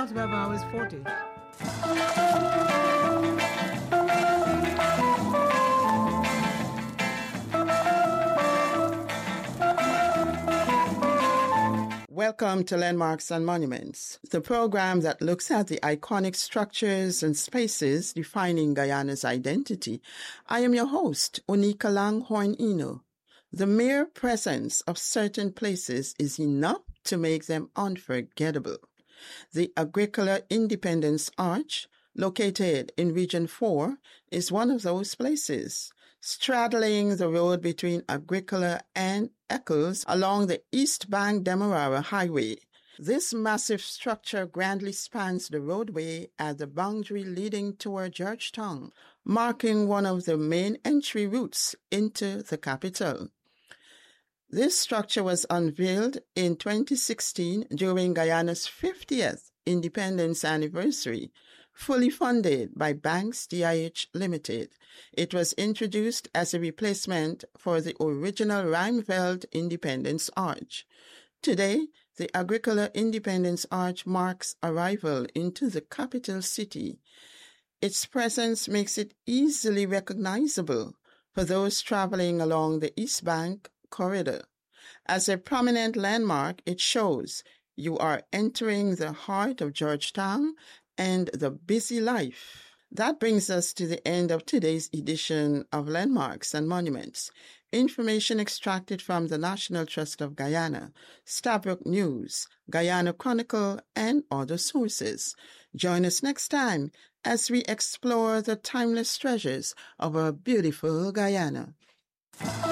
out by I was 40. Welcome to Landmarks and Monuments, the program that looks at the iconic structures and spaces defining Guyana's identity. I am your host, Onika Langhorne Eno. The mere presence of certain places is enough to make them unforgettable. The Agricola Independence Arch, located in Region 4, is one of those places. Straddling the road between Agricola and Eccles along the East Bank Demerara Highway. This massive structure grandly spans the roadway at the boundary leading toward Georgetown, marking one of the main entry routes into the capital. This structure was unveiled in 2016 during Guyana's 50th independence anniversary, fully funded by Banks DIH Limited. It was introduced as a replacement for the original Rijnveld Independence Arch. Today, the Agricola Independence Arch marks arrival into the capital city. Its presence makes it easily recognizable for those traveling along the East Bank corridor. As a prominent landmark, it shows you are entering the heart of Georgetown and the busy life. That brings us to the end of today's edition of Landmarks and Monuments. Information extracted from the National Trust of Guyana, Stabroek News, Guyana Chronicle, and other sources. Join us next time as we explore the timeless treasures of our beautiful Guyana.